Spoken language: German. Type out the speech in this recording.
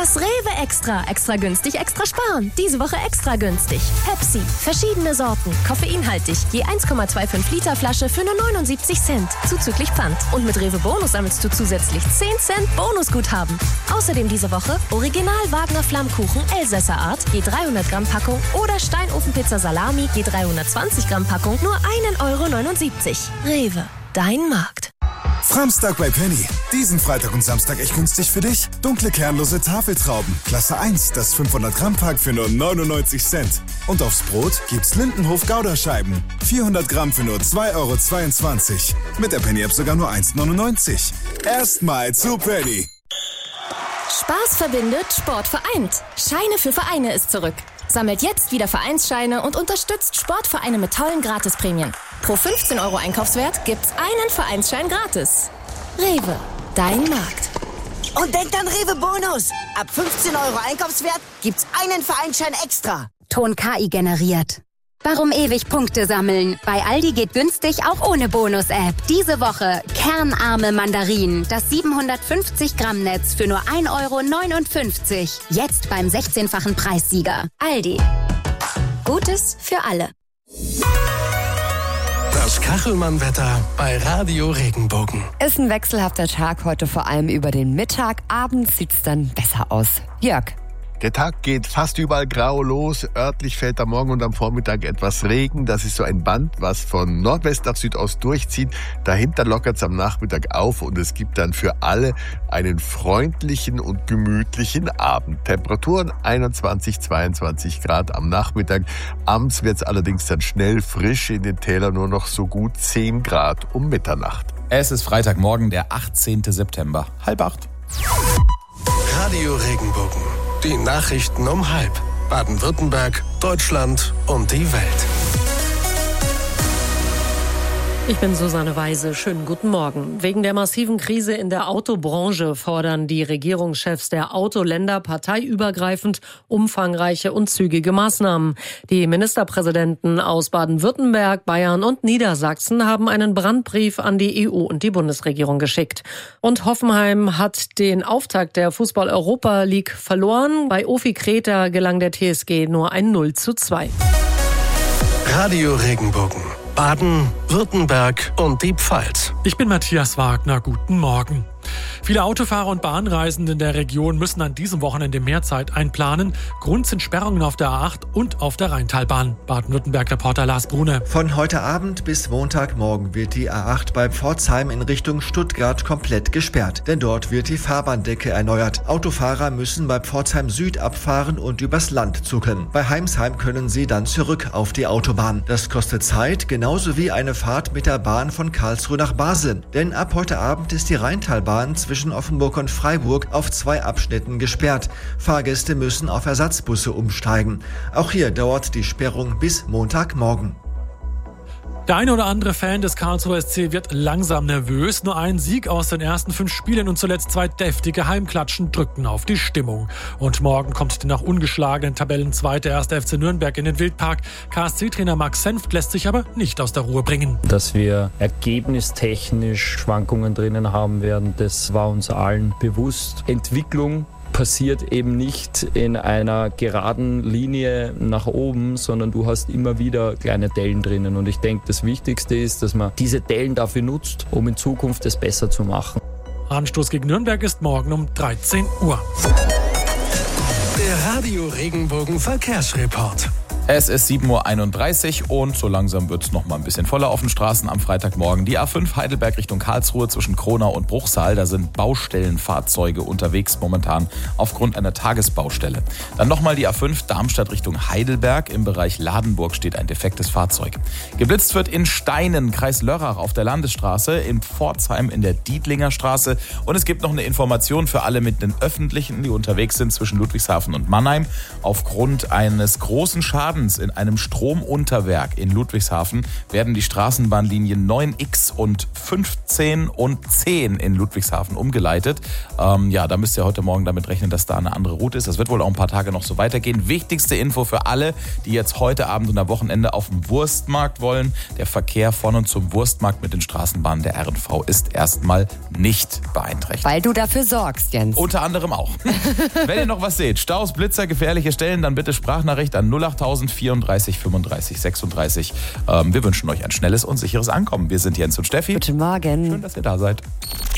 Das Rewe Extra. Extra günstig, extra sparen. Diese Woche extra günstig. Pepsi. Verschiedene Sorten. Koffeinhaltig. Je 1,25 Liter Flasche für nur 79 Cent. Zuzüglich Pfand. Und mit Rewe Bonus sammelst du zusätzlich 10 Cent Bonusguthaben. Außerdem diese Woche Original Wagner Flammkuchen Elsässer Art. Je 300 Gramm Packung. Oder Steinofenpizza Salami. Je 320 Gramm Packung. Nur 1,79 €. Rewe. Dein Markt. Framstag bei Penny. Diesen Freitag und Samstag echt günstig für dich. Dunkle kernlose Tafeltrauben. Klasse 1, das 500 Gramm Pack für nur 99 Cent. Und aufs Brot gibt's Lindenhof Gouda-Scheiben. 400 Gramm für nur 2,22 €. Mit der Penny-App sogar nur 1,99 €. Erstmal zu Penny. Spaß verbindet, Sport vereint. Scheine für Vereine ist zurück. Sammelt jetzt wieder Vereinsscheine und unterstützt Sportvereine mit tollen Gratisprämien. Pro 15 € Einkaufswert gibt's einen Vereinsschein gratis. Rewe, dein Markt. Und denkt an Rewe Bonus. Ab 15 € Einkaufswert gibt's einen Vereinsschein extra. Ton KI generiert. Warum ewig Punkte sammeln? Bei Aldi geht günstig auch ohne Bonus-App. Diese Woche kernarme Mandarinen. Das 750 Gramm Netz für nur 1,59 €. Jetzt beim 16-fachen Preissieger. Aldi. Gutes für alle. Das Kachelmann-Wetter bei Radio Regenbogen. Ist ein wechselhafter Tag heute, vor allem über den Mittag. Abends sieht's dann besser aus. Jörg. Der Tag geht fast überall grau los. Örtlich fällt am Morgen und am Vormittag etwas Regen. Das ist so ein Band, was von Nordwest nach Südost durchzieht. Dahinter lockert es am Nachmittag auf und es gibt dann für alle einen freundlichen und gemütlichen Abend. Temperaturen 21, 22 Grad am Nachmittag. Abends wird es allerdings dann schnell frisch, in den Tälern nur noch so gut 10 Grad um Mitternacht. Es ist Freitagmorgen, der 18. September, 7:30. Radio Regenbogen. Die Nachrichten um 7:30. Baden-Württemberg, Deutschland und die Welt. Ich bin Susanne Weise. Schönen guten Morgen. Wegen der massiven Krise in der Autobranche fordern die Regierungschefs der Autoländer parteiübergreifend umfangreiche und zügige Maßnahmen. Die Ministerpräsidenten aus Baden-Württemberg, Bayern und Niedersachsen haben einen Brandbrief an die EU und die Bundesregierung geschickt. Und Hoffenheim hat den Auftakt der Fußball-Europa League verloren. Bei Ofi Kreta gelang der TSG nur ein 0:2. Radio Regenbogen. Baden, Württemberg und die Pfalz. Ich bin Matthias Wagner, guten Morgen. Viele Autofahrer und Bahnreisende in der Region müssen an diesem Wochenende mehr Zeit einplanen. Grund sind Sperrungen auf der A8 und auf der Rheintalbahn. Baden-Württemberg-Reporter Lars Brune. Von heute Abend bis Montagmorgen wird die A8 bei Pforzheim in Richtung Stuttgart komplett gesperrt. Denn dort wird die Fahrbahndecke erneuert. Autofahrer müssen bei Pforzheim Süd abfahren und übers Land zuckeln. Bei Heimsheim können sie dann zurück auf die Autobahn. Das kostet Zeit, genauso wie eine Fahrt mit der Bahn von Karlsruhe nach Basel. Denn ab heute Abend ist die Rheintalbahn zwischen Offenburg und Freiburg auf 2 Abschnitten gesperrt. Fahrgäste müssen auf Ersatzbusse umsteigen. Auch hier dauert die Sperrung bis Montagmorgen. Der eine oder andere Fan des Karlsruher SC wird langsam nervös. Nur ein Sieg aus den ersten 5 Spielen und zuletzt 2 deftige Heimklatschen drückten auf die Stimmung. Und morgen kommt der nach ungeschlagenen Tabellenzweite 1. FC Nürnberg in den Wildpark. KSC-Trainer Max Senft lässt sich aber nicht aus der Ruhe bringen. Dass wir ergebnistechnisch Schwankungen drinnen haben werden, das war uns allen bewusst. Entwicklung passiert eben nicht in einer geraden Linie nach oben, sondern du hast immer wieder kleine Dellen drinnen. Und ich denke, das Wichtigste ist, dass man diese Dellen dafür nutzt, um in Zukunft es besser zu machen. Anstoß gegen Nürnberg ist morgen um 13 Uhr. Der Radio Regenbogen Verkehrsreport. Es ist 7:31 Uhr und so langsam wird es noch mal ein bisschen voller auf den Straßen am Freitagmorgen. Die A5 Heidelberg Richtung Karlsruhe zwischen Kronau und Bruchsal, da sind Baustellenfahrzeuge unterwegs momentan aufgrund einer Tagesbaustelle. Dann nochmal die A5 Darmstadt Richtung Heidelberg. Im Bereich Ladenburg steht ein defektes Fahrzeug. Geblitzt wird in Steinen, Kreis Lörrach auf der Landesstraße, in Pforzheim in der Dietlinger Straße. Und es gibt noch eine Information für alle mit den Öffentlichen, die unterwegs sind zwischen Ludwigshafen und Mannheim. Aufgrund eines großen Schadens Abends in einem Stromunterwerk in Ludwigshafen werden die Straßenbahnlinien 9X und 15 und 10 in Ludwigshafen umgeleitet. Da müsst ihr heute Morgen damit rechnen, dass da eine andere Route ist. Das wird wohl auch ein paar Tage noch so weitergehen. Wichtigste Info für alle, die jetzt heute Abend und am Wochenende auf den Wurstmarkt wollen. Der Verkehr von und zum Wurstmarkt mit den Straßenbahnen der RNV ist erstmal nicht beeinträchtigt. Weil du dafür sorgst, Jens. Unter anderem auch. Wenn ihr noch was seht, Staus, Blitzer, gefährliche Stellen, dann bitte Sprachnachricht an 08000 34 35 36. Wir wünschen euch ein schnelles und sicheres Ankommen. Wir sind Jens und Steffi. Guten Morgen. Schön, dass ihr da seid.